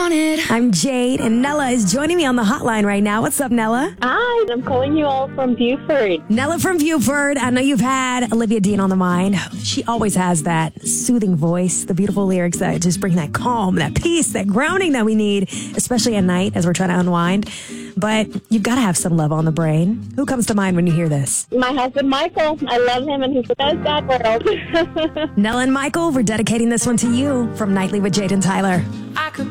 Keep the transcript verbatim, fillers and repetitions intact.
want it. I'm Jade, and Nella is joining me on the hotline right now. What's up, Nella? Hi, I'm calling you all from Buford. Nella from Buford. I know you've had Olivia Dean on the mind. She always has that soothing voice, the beautiful lyrics that just bring that calm, that peace, that grounding that we need, especially at night as we're trying to unwind. But you've got to have some love on the brain. Who comes to mind when you hear this? My husband, Michael. I love him, and he's the best dad world. Nella and Michael, we're dedicating this one to you from Nightly with Jade and Tyler. I could